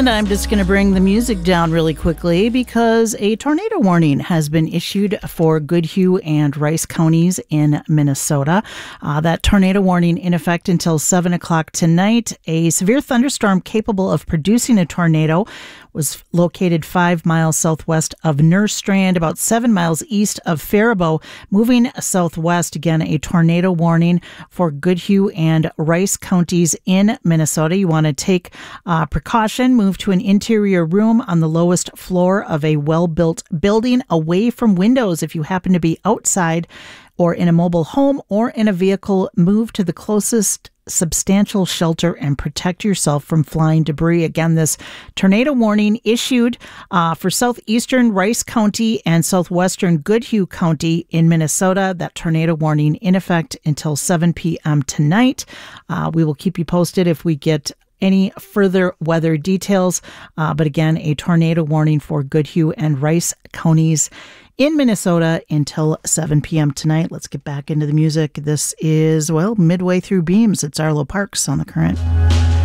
And I'm just going to bring the music down really quickly because a tornado warning has been issued for Goodhue and Rice counties in Minnesota. That tornado warning in effect until 7 o'clock tonight. A severe thunderstorm capable of producing a tornado was located 5 miles southwest of Nerstrand, about 7 miles east of Faribault, moving southwest. Again, a tornado warning for Goodhue and Rice counties in Minnesota. You want to take precaution, move to an interior room on the lowest floor of a well-built building away from windows. If you happen to be outside or in a mobile home or in a vehicle, move to the closest substantial shelter and protect yourself from flying debris. Again, this tornado warning issued for southeastern Rice County and southwestern Goodhue County in Minnesota. That tornado warning in effect until 7 p.m. tonight. We will keep you posted if we get any further weather details. But again, a tornado warning for Goodhue and Rice counties in Minnesota until 7 p.m. tonight. Let's get back into the music. This is, midway through Beams. It's Arlo Parks on The Current.